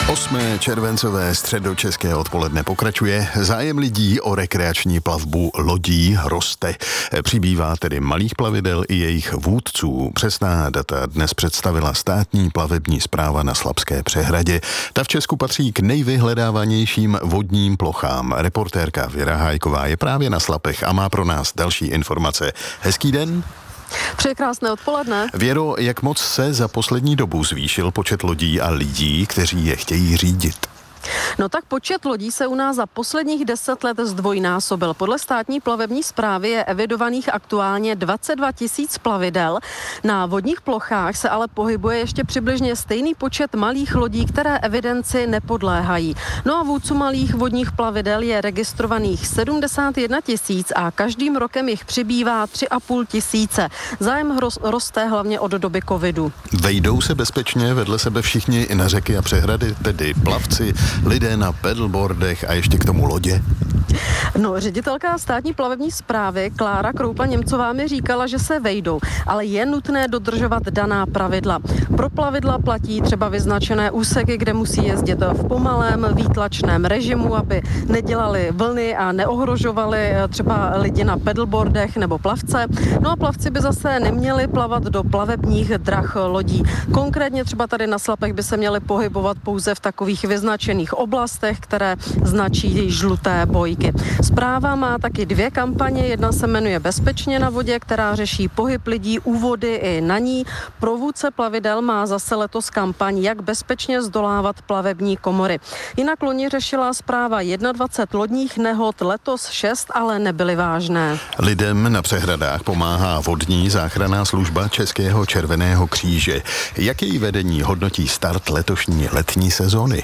8. červencové středočeské odpoledne pokračuje. Zájem lidí o rekreační plavbu lodí roste. Přibývá tedy malých plavidel i jejich vůdců. Přesná data dnes představila státní plavební správa na Slapské přehradě. Ta v Česku patří k nejvyhledávanějším vodním plochám. Reportérka Věra Hájková je právě na Slapech a má pro nás další informace. Hezký den. Přeji krásné odpoledne. Věro, jak moc se za poslední dobu zvýšil počet lodí a lidí, kteří je chtějí řídit? No tak počet lodí se u nás za posledních 10 let zdvojnásobil. Podle státní plavební správy je evidovaných aktuálně 22 000 plavidel. Na vodních plochách se ale pohybuje ještě přibližně stejný počet malých lodí, které evidenci nepodléhají. No a vůdců malých vodních plavidel je registrovaných 71 000 a každým rokem jich přibývá 3,5 tisíce. Zájem roste hlavně od doby covidu. Vejdou se bezpečně vedle sebe všichni i na řeky a přehrady, tedy plavci, lidé na pedalboardech a ještě k tomu lodě? No, ředitelka státní plavební správy Klára Kroupa-Němcová mi říkala, že se vejdou, ale je nutné dodržovat daná pravidla. Pro plavidla platí třeba vyznačené úseky, kde musí jezdit v pomalém výtlačném režimu, aby nedělali vlny a neohrožovali třeba lidi na pedalboardech nebo plavce. No a plavci by zase neměli plavat do plavebních drah lodí. Konkrétně třeba tady na Slapech by se měli pohybovat pouze v takových vyznačených oblastech, které značí žluté bojky. Správa má taky 2 kampaně, jedna se jmenuje Bezpečně na vodě, která řeší pohyb lidí, úvody i na ní. Pro vůdce plavidel má zase letos kampaň, jak bezpečně zdolávat plavební komory. Jinak loni řešila správa 21 lodních nehod, letos 6, ale nebyly vážné. Lidem na přehradách pomáhá vodní záchranná služba Českého červeného kříže. Jak její vedení hodnotí start letošní letní sezóny?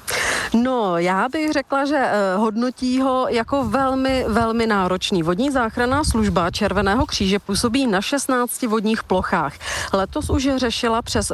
No, já bych řekla, že hodnotí ho jako velmi, velmi náročný. Vodní záchranná služba Červeného kříže působí na 16 vodních plochách. Letos už řešila přes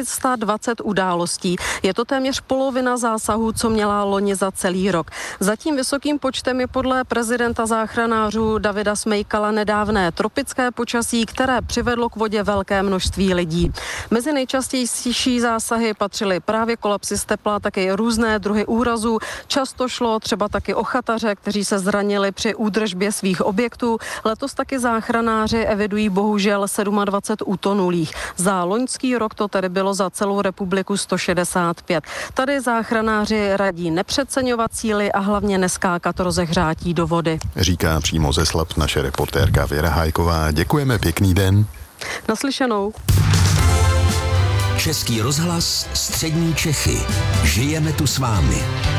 420 událostí. Je to téměř polovina zásahů, co měla loni za celý rok. Za tím vysokým počtem je podle prezidenta záchranářů Davida Smejkala nedávné tropické počasí, které přivedlo k vodě velké množství lidí. Mezi nejčastější zásahy patřily právě kolapsy z tepla, také různé druhy úrazů. Často šlo třeba taky o chataře, kteří se zranili při údržbě svých objektů. Letos taky záchranáři evidují bohužel 27 utonulých. Za loňský rok to tedy bylo za celou republiku 165. Tady záchranáři radí nepřeceňovat síly a hlavně neskákat rozehřátí do vody. Říká přímo ze Slap naše reportérka Věra Hájková. Děkujeme, pěkný den. Naslyšenou. Český rozhlas, střední Čechy. Žijeme tu s vámi.